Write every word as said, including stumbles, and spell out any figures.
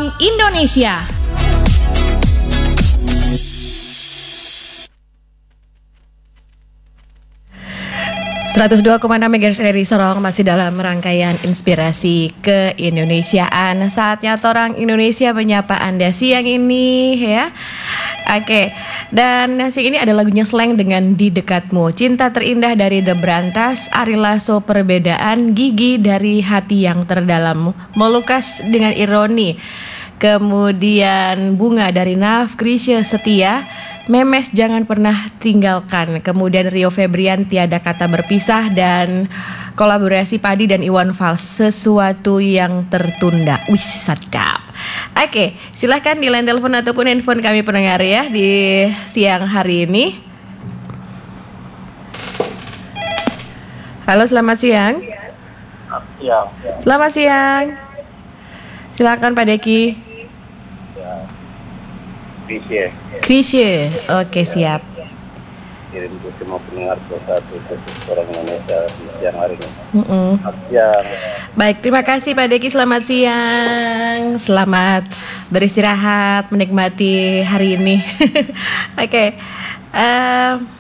Bank Indonesia. seratus dua koma enam MHz R R I Sorong masih dalam rangkaian inspirasi keindonesiaan. Saatnya orang Indonesia menyapa Anda siang ini ya. Oke, dan siang ini ada lagunya Slank dengan Di Dekatmu, Cinta Terindah dari The Brantas, Ari Lasso Perbedaan, Gigi dari Hati Yang Terdalam, Melukas dengan Ironi, kemudian Bunga dari Naf, Krisya Setia, Memes Jangan Pernah Tinggalkan, kemudian Rio Febrian Tiada Kata Berpisah, dan kolaborasi Padi dan Iwan Fals Sesuatu Yang Tertunda. Wih, sedap. Oke, silahkan di line telepon ataupun handphone kami pendengar ya di siang hari ini. Halo, selamat siang. Ya. Selamat siang. Silakan Pak Deki. Ya. Krisye. Krisye, oke siap. Kirim ke semua pendengar satu orang Indonesia di siang hari ini. Mm-mm. Siang. Baik, terima kasih Pak Deki. Selamat siang. Selamat beristirahat, menikmati hari ini. Oke. Okay. Uh,